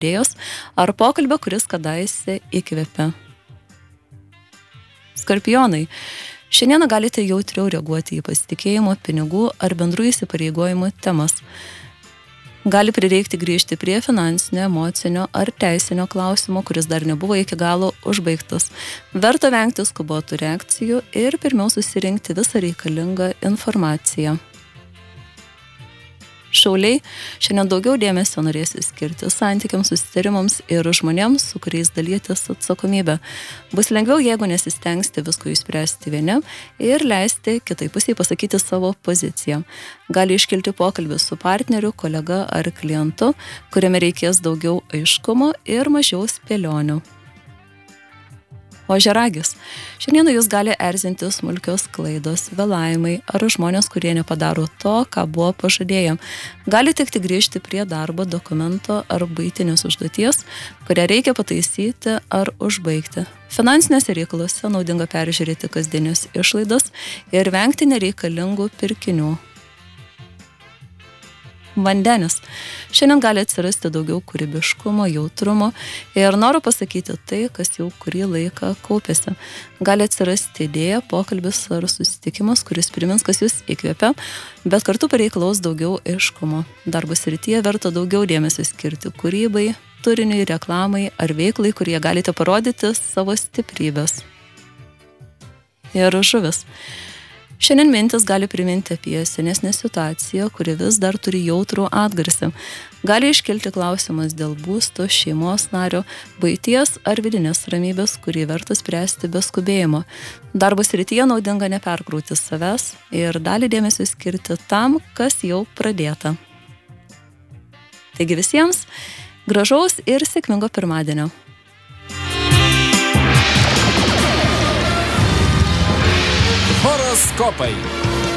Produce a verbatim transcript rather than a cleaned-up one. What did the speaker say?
idėjos ar pokalbio, kuris kadaise įkvėpė. Skorpionai. Šiandieną galite jautriau reaguoti į pasitikėjimo, pinigų ar bendrų įsipareigojimų temas. Gali prireikti grįžti prie finansinio, emocinio ar teisinio klausimo, kuris dar nebuvo iki galo užbaigtas. Verta vengti skubotų reakcijų ir pirmiau susirinkti visą reikalingą informaciją. Šauliai, šiandien daugiau dėmesio norėsi skirti santykiams, susitarimams ir žmonėms, su kuriais dalytis atsakomybę. Bus lengviau, jeigu nesistengsite visko išspręsti vieni ir leisti kitai pusiai pasakyti savo poziciją. Gali iškilti pokalbis su partneriu, kolega ar klientu, kuriame reikės daugiau aiškumo ir mažiau spėlionių. Ožiaragis. Šiandieną jūs gali erzinti smulkios klaidos, vėlavimai ar žmonės, kurie nepadaro to, ką buvo pažadėję. Gali tekti grįžti prie darbo, dokumento ar buitinės užduoties, kurią reikia pataisyti ar užbaigti. Finansinėse reikaluose naudinga peržiūrėti kasdienės išlaidas ir vengti nereikalingų pirkinių. Vandenis. Šiandien gali atsirasti daugiau kūrybiškumo, jautrumo ir noriu pasakyti tai, kas jau kurį laiką kaupėsi. Gali atsirasti idėja, pokalbis ar susitikimas, kuris primins, kas jūs įkvėpia, bet kartu pareikalaus daugiau aiškumo. Darbo srityje verta daugiau dėmesio skirti kūrybai, turiniui, reklamai ar veiklai, kurie galite parodyti savo stiprybės. Ir žuvis. Šiandien mintis gali priminti apie senesnę situaciją, kuri vis dar turi jautrų atgarsį. Gali iškilti klausimas dėl būsto, šeimos nario, buities ar vidinės ramybės, kurį verta spręsti be skubėjimo. Darbo srityje naudinga neperkrauti savęs ir dalį dėmesio skirti tam, kas jau pradėta. Taigi visiems gražaus ir sėkmingo pirmadienio. Horoskopai.